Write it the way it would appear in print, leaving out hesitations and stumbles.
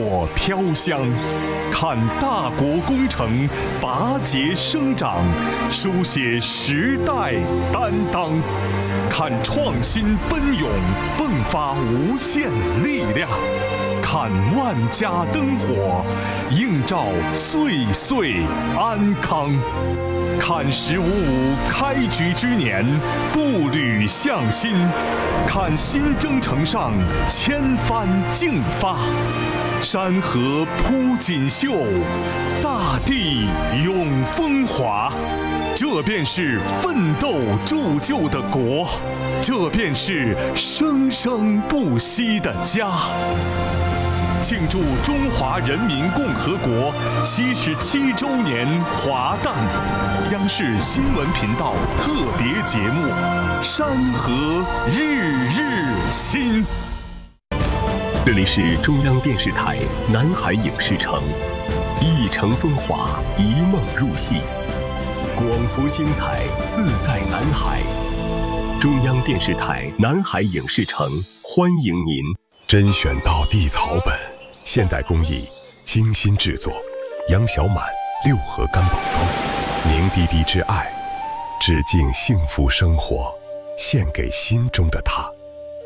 火飘香，看大国工程拔节生长，书写时代担当，看创新奔涌迸发无限力量，看万家灯火映照岁岁安康，看1555开局之年步履向新，看新征程上千帆竞发，山河铺锦绣，大地永风华。这便是奋斗铸就的国，这便是生生不息的家。庆祝中华人民共和国77周年华诞，央视新闻频道特别节目《山河日日新》。 这里是中央电视台南海影视城，一城风华，一梦入戏，广福精彩，自在南海。中央电视台南海影视城欢迎您。 甄选到地草本，现代工艺，精心制作，杨小满6合干宝膏，凝滴滴之爱，致敬幸福生活，献给心中的他。